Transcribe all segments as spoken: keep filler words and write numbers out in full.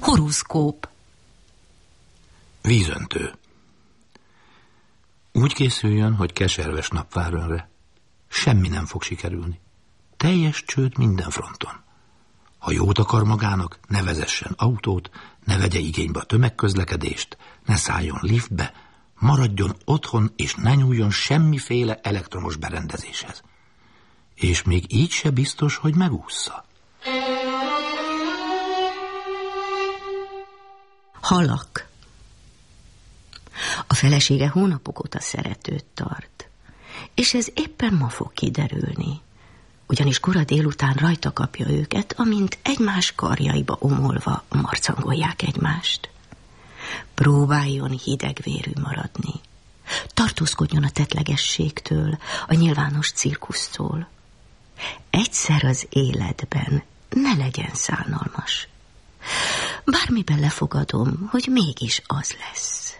Horoszkóp. Vízöntő. Úgy készüljön, hogy keserves nap vár önre. Semmi nem fog sikerülni. Teljes csőd minden fronton. Ha jót akar magának, ne vezessen autót, ne vegye igénybe a tömegközlekedést, ne szálljon liftbe, maradjon otthon és ne nyúljon semmiféle elektromos berendezéshez. És még így se biztos, hogy megússza. Halak. A felesége hónapok óta szeretőt tart, és ez éppen ma fog kiderülni, ugyanis kora délután rajta kapja őket, amint egymás karjaiba omolva marcangolják egymást. Próbáljon hidegvérű maradni, tartózkodjon a tettlegességtől, a nyilvános cirkusztól. Egyszer az életben ne legyen szánalmas. Bármiben lefogadom, hogy mégis az lesz.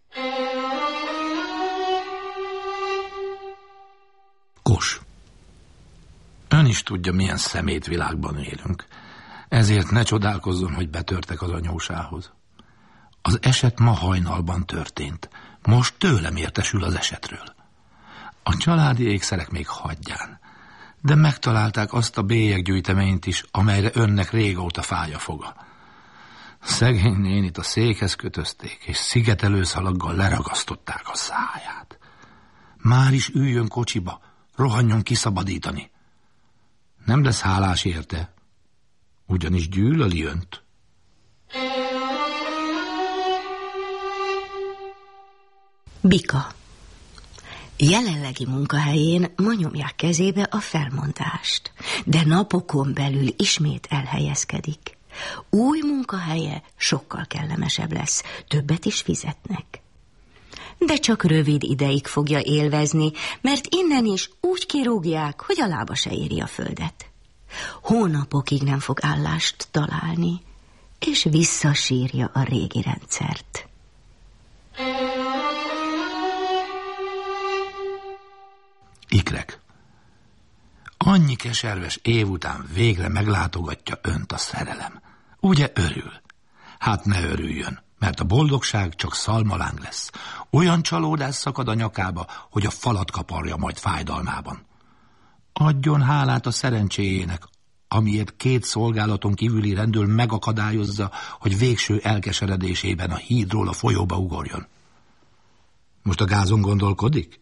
Kos. Ön is tudja, milyen szemétvilágban élünk. Ezért ne csodálkozzon, hogy betörtek az anyósához. Az eset ma hajnalban történt. Most tőlem értesül az esetről. A családi ékszerek még hagyján, de megtalálták azt a bélyeggyűjteményt is, amelyre önnek régóta fáj a foga. Szegény nénit a székhez kötözték, és szigetelőszalaggal leragasztották a száját. Már is üljön kocsiba, rohanjon kiszabadítani. Nem lesz hálás érte, ugyanis gyűlöli önt. Bika. Jelenlegi munkahelyén ma nyomják kezébe a felmondást, de napokon belül ismét elhelyezkedik. Új munkahelye sokkal kellemesebb lesz, többet is fizetnek. De csak rövid ideig fogja élvezni, mert innen is úgy kirúgják, hogy a lába se éri a földet. Hónapokig nem fog állást találni, és visszasírja a régi rendszert. Ikrek. Annyi keserves év után végre meglátogatja önt a szerelem. Ugye örül? Hát ne örüljön, mert a boldogság csak szalmaláng lesz. Olyan csalódás szakad a nyakába, hogy a falat kaparja majd fájdalmában. Adjon hálát a szerencséjének, amiért két szolgálaton kívüli rendőr megakadályozza, hogy végső elkeseredésében a hídról a folyóba ugorjon. Most a gázon gondolkodik?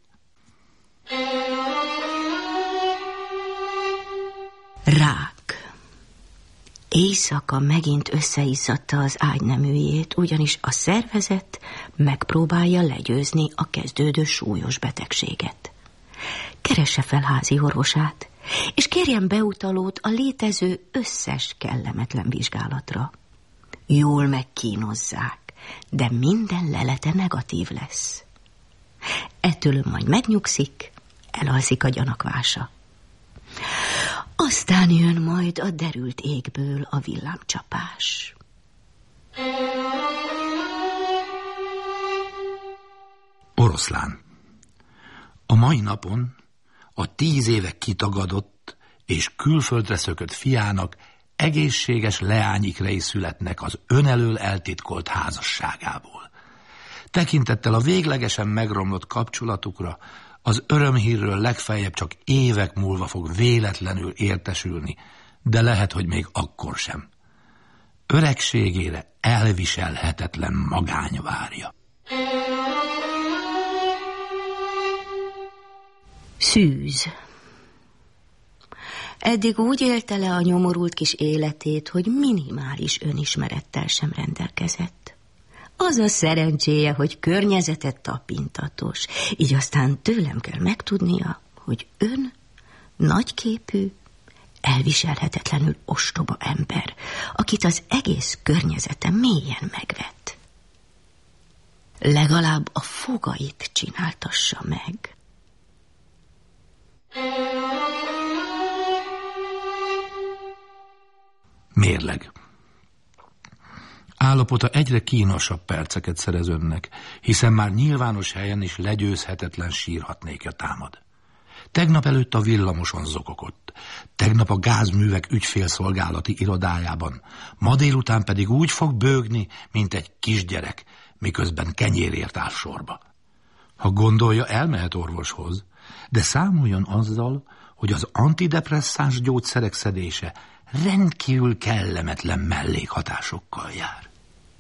Rák. Éjszaka megint összeizzadta az ágyneműjét, ugyanis a szervezet megpróbálja legyőzni a kezdődő súlyos betegséget. Keresse fel házi orvosát, és kérjen beutalót a létező összes kellemetlen vizsgálatra. Jól megkínozzák, de minden lelete negatív lesz. Ettől majd megnyugszik, elalszik a gyanakvása. Aztán jön majd a derült égből a villámcsapás. Oroszlán. A mai napon a tíz éve kitagadott és külföldre szökött fiának egészséges leányikrei születnek az ön elől eltitkolt házasságából. Tekintettel a véglegesen megromlott kapcsolatukra, az örömhírről legfeljebb csak évek múlva fog véletlenül értesülni, de lehet, hogy még akkor sem. Öregségére elviselhetetlen magány várja. Szűz. Eddig úgy élte le a nyomorult kis életét, hogy minimális önismerettel sem rendelkezett. Az a szerencséje, hogy környezetet tapintatos, így aztán tőlem kell megtudnia, hogy ön nagyképű, elviselhetetlenül ostoba ember, akit az egész környezete mélyen megvet. Legalább a fogait csináltassa meg. Mérleg. Állapota egyre kínosabb perceket szerez önnek, hiszen már nyilvános helyen is legyőzhetetlen sírhatnékja támad. Tegnap előtt a villamoson zokogott, tegnap a gázművek ügyfélszolgálati irodájában, ma délután pedig úgy fog bőgni, mint egy kisgyerek, miközben kenyérért áll sorba. Ha gondolja, elmehet orvoshoz, de számoljon azzal, hogy az antidepresszáns gyógyszerek szedése rendkívül kellemetlen mellékhatásokkal jár.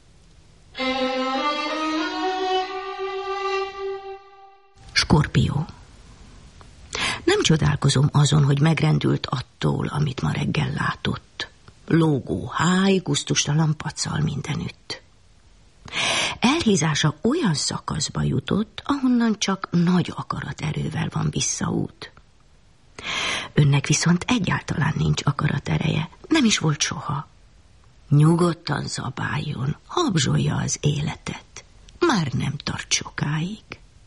Skorpió. Nem csodálkozom azon, hogy megrendült attól, amit ma reggel látott. Lógó háj, gusztustalan pacal mindenütt. Elhízása olyan szakaszba jutott, ahonnan csak nagy akaraterővel van visszaút. Önnek viszont egyáltalán nincs akaratereje, nem is volt soha. Nyugodtan zabáljon, habzsolja az életet. Már nem tart sokáig.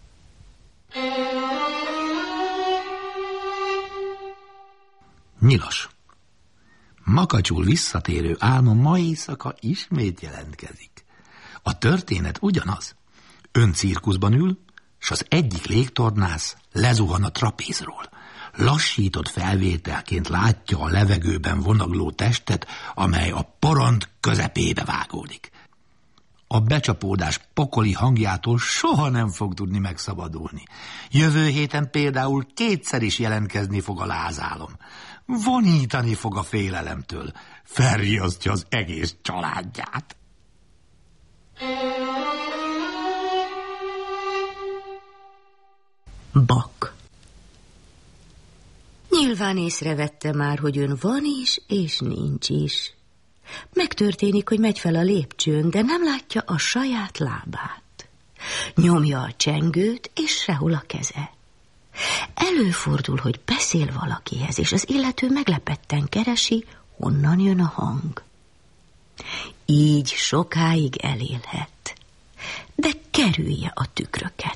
Nyilas. Makacsul visszatérő álma ma éjszaka ismét jelentkezik. A történet ugyanaz. Ön cirkuszban ül, s az egyik légtornász lezuhan a trapézról. Lassított felvételként látja a levegőben vonagló testet, amely a porond közepébe vágódik. A becsapódás pokoli hangjától soha nem fog tudni megszabadulni. Jövő héten például kétszer is jelentkezni fog a lázálom. Vonítani fog a félelemtől. Felriasztja az egész családját. Bak. Nyilván észrevette már, hogy ön van is, és nincs is. Megtörténik, hogy megy fel a lépcsőn, de nem látja a saját lábát. Nyomja a csengőt, és sehol a keze. Előfordul, hogy beszél valakihez, és az illető meglepetten keresi, honnan jön a hang. Így sokáig elélhet, de kerülje a tükröket.